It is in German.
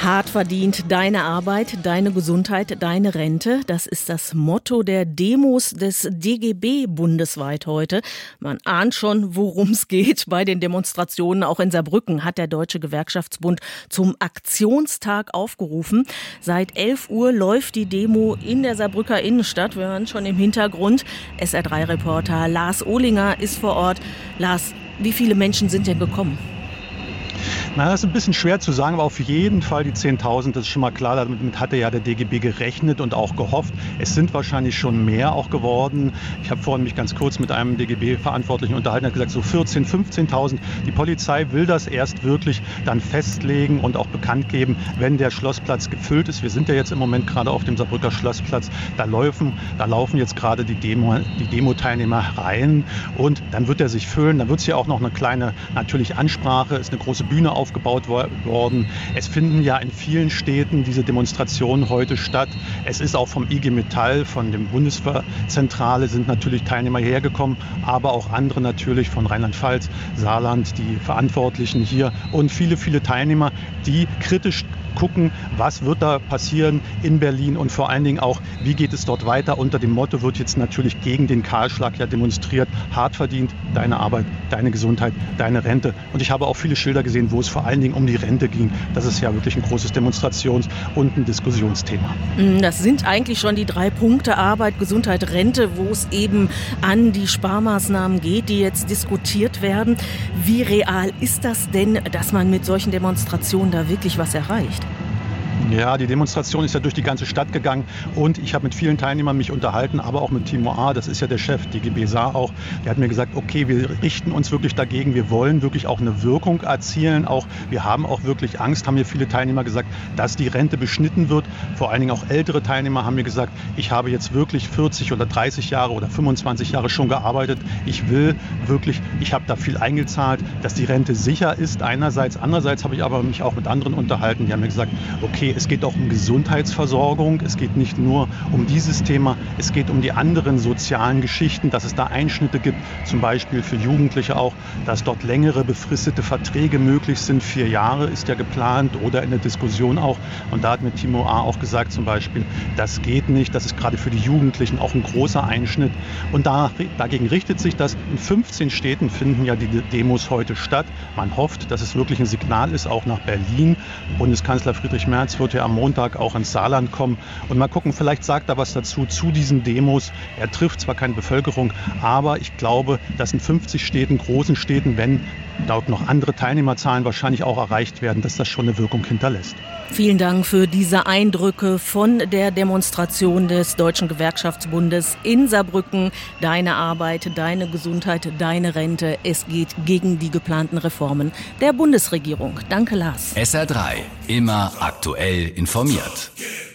Hart verdient, deine Arbeit, deine Gesundheit, deine Rente. Das ist das Motto der Demos des DGB bundesweit heute. Man ahnt schon, worum es geht. Bei den Demonstrationen auch in Saarbrücken hat der Deutsche Gewerkschaftsbund zum Aktionstag aufgerufen. Seit 11 Uhr läuft die Demo in der Saarbrücker Innenstadt. Wir hören schon im Hintergrund. SR3-Reporter Lars Ohlinger ist vor Ort. Lars, wie viele Menschen sind denn gekommen? Na, das ist ein bisschen schwer zu sagen, aber auf jeden Fall die 10.000, das ist schon mal klar. Damit hatte ja der DGB gerechnet und auch gehofft. Es sind wahrscheinlich schon mehr auch geworden. Ich habe vorhin mich ganz kurz mit einem DGB-Verantwortlichen unterhalten, hat gesagt, so 14.000, 15.000. Die Polizei will das erst wirklich dann festlegen und auch bekannt geben, wenn der Schlossplatz gefüllt ist. Wir sind ja jetzt im Moment gerade auf dem Saarbrücker Schlossplatz. Da laufen jetzt gerade die Demo-Teilnehmer rein und dann wird er sich füllen. Dann wird es ja auch noch eine kleine, natürlich Ansprache, ist eine große Bühne aufgebaut worden. Es finden ja in vielen Städten diese Demonstrationen heute statt. Es ist auch vom IG Metall, von dem Bundeswehrzentrale sind natürlich Teilnehmer hergekommen, aber auch andere natürlich von Rheinland-Pfalz, Saarland, die Verantwortlichen hier und viele, viele Teilnehmer, die kritisch gucken, was wird da passieren in Berlin und vor allen Dingen auch, wie geht es dort weiter. Unter dem Motto wird jetzt natürlich gegen den Kahlschlag ja demonstriert. Hart verdient, deine Arbeit, deine Gesundheit, deine Rente. Und ich habe auch viele Schilder gesehen, wo es vor allen Dingen um die Rente ging. Das ist ja wirklich ein großes Demonstrations- und ein Diskussionsthema. Das sind eigentlich schon die 3 Punkte Arbeit, Gesundheit, Rente, wo es eben an die Sparmaßnahmen geht, die jetzt diskutiert werden. Wie real ist das denn, dass man mit solchen Demonstrationen da wirklich was erreicht? Ja, die Demonstration ist ja durch die ganze Stadt gegangen und ich habe mit vielen Teilnehmern mich unterhalten, aber auch mit Timo A., das ist ja der Chef, DGB Saar auch, der hat mir gesagt, okay, wir richten uns wirklich dagegen, wir wollen wirklich auch eine Wirkung erzielen, auch wir haben auch wirklich Angst, haben mir viele Teilnehmer gesagt, dass die Rente beschnitten wird, vor allen Dingen auch ältere Teilnehmer haben mir gesagt, ich habe jetzt wirklich 40 oder 30 Jahre oder 25 Jahre schon gearbeitet, ich habe da viel eingezahlt, dass die Rente sicher ist einerseits, andererseits habe ich aber mich auch mit anderen unterhalten, die haben mir gesagt, okay, es geht auch um Gesundheitsversorgung, es geht nicht nur um dieses Thema, es geht um die anderen sozialen Geschichten, dass es da Einschnitte gibt, zum Beispiel für Jugendliche auch, dass dort längere befristete Verträge möglich sind, 4 Jahre ist ja geplant oder in der Diskussion auch. Und da hat mir Timo A. auch gesagt zum Beispiel, das geht nicht, das ist gerade für die Jugendlichen auch ein großer Einschnitt. Und dagegen richtet sich das. In 15 Städten finden ja die Demos heute statt. Man hofft, dass es wirklich ein Signal ist, auch nach Berlin. Bundeskanzler Friedrich Merz wird ja am Montag auch ins Saarland kommen. Und mal gucken, vielleicht sagt er was dazu zu diesen Demos. Er trifft zwar keine Bevölkerung, aber ich glaube, dass in 50 Städten, großen Städten, wenn dort noch andere Teilnehmerzahlen wahrscheinlich auch erreicht werden, dass das schon eine Wirkung hinterlässt. Vielen Dank für diese Eindrücke von der Demonstration des Deutschen Gewerkschaftsbundes in Saarbrücken. Deine Arbeit, deine Gesundheit, deine Rente. Es geht gegen die geplanten Reformen der Bundesregierung. Danke, Lars. SR3, immer aktuell informiert.